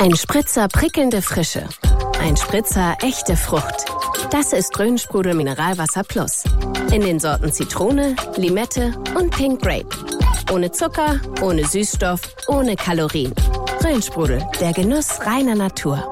Ein Spritzer prickelnde Frische. Ein Spritzer echte Frucht. Das ist Rhön-Sprudel Mineralwasser Plus. In den Sorten Zitrone, Limette und Pink Grape. Ohne Zucker, ohne Süßstoff, ohne Kalorien. Rhön-Sprudel, der Genuss reiner Natur.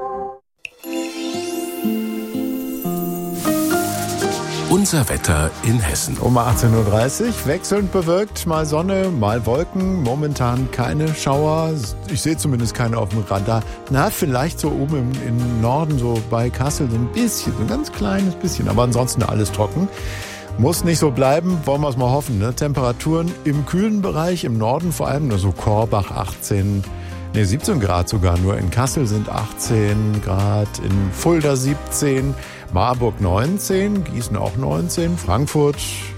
Unser Wetter in Hessen. Um 18.30 Uhr, wechselnd bewölkt, mal Sonne, mal Wolken, momentan keine Schauer. Ich sehe zumindest keine auf dem Radar. Na, vielleicht so oben im Norden, so bei Kassel, so ein bisschen, so ein ganz kleines bisschen, aber ansonsten alles trocken. Muss nicht so bleiben, wollen wir es mal hoffen. Ne? Temperaturen im kühlen Bereich, im Norden vor allem, nur so Korbach 17 Grad sogar, nur in Kassel sind 18 Grad, in Fulda 17, Marburg 19, Gießen auch 19, Frankfurt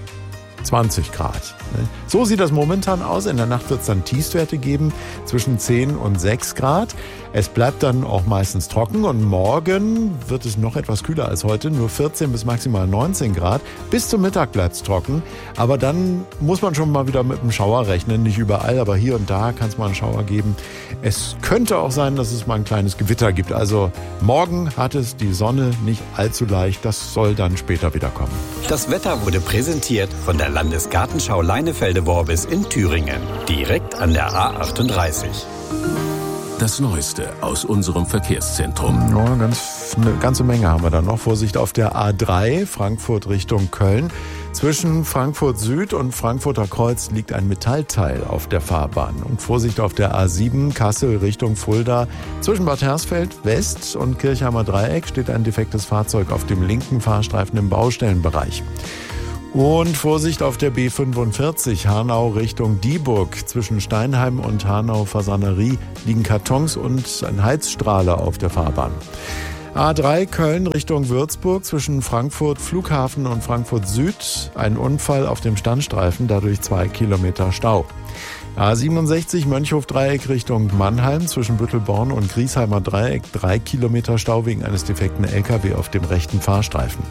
20 Grad. So sieht das momentan aus. In der Nacht wird es dann Tiefstwerte geben zwischen 10 und 6 Grad. Es bleibt dann auch meistens trocken und morgen wird es noch etwas kühler als heute, nur 14 bis maximal 19 Grad. Bis zum Mittag bleibt es trocken, aber dann muss man schon mal wieder mit einem Schauer rechnen. Nicht überall, aber hier und da kann es mal einen Schauer geben. Es könnte auch sein, dass es mal ein kleines Gewitter gibt. Also morgen hat es die Sonne nicht allzu leicht. Das soll dann später wieder kommen. Das Wetter wurde präsentiert von der Landesgartenschau Leinefelde-Worbis in Thüringen, direkt an der A38. Das Neueste aus unserem Verkehrszentrum. Ja, eine ganze Menge haben wir da noch. Vorsicht auf der A3, Frankfurt Richtung Köln. Zwischen Frankfurt Süd und Frankfurter Kreuz liegt ein Metallteil auf der Fahrbahn. Und Vorsicht auf der A7, Kassel Richtung Fulda. Zwischen Bad Hersfeld West und Kirchheimer Dreieck steht ein defektes Fahrzeug auf dem linken Fahrstreifen im Baustellenbereich. Und Vorsicht auf der B45 Hanau Richtung Dieburg. Zwischen Steinheim und Hanau Fasanerie liegen Kartons und ein Heizstrahler auf der Fahrbahn. A3 Köln Richtung Würzburg zwischen Frankfurt Flughafen und Frankfurt Süd. Ein Unfall auf dem Standstreifen, dadurch 2 Kilometer Stau. A67 Mönchhof-Dreieck Richtung Mannheim zwischen Büttelborn und Griesheimer Dreieck 3 Kilometer Stau wegen eines defekten LKW auf dem rechten Fahrstreifen.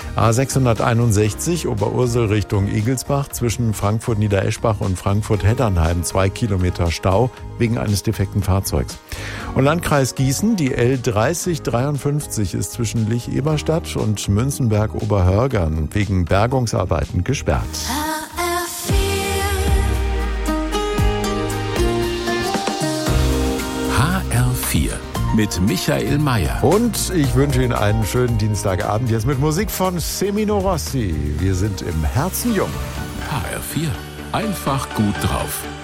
A661 Oberursel Richtung Igelsbach zwischen Frankfurt-Niedereschbach und Frankfurt-Heddernheim 2 Kilometer Stau wegen eines defekten Fahrzeugs. Und Landkreis Gießen, die L3053 ist zwischen Lich-Eberstadt und Münzenberg-Oberhörgern wegen Bergungsarbeiten gesperrt. HR4 mit Michael Mayer. Und ich wünsche Ihnen einen schönen Dienstagabend jetzt mit Musik von Semino Rossi. Wir sind im Herzen jung. HR4, einfach gut drauf.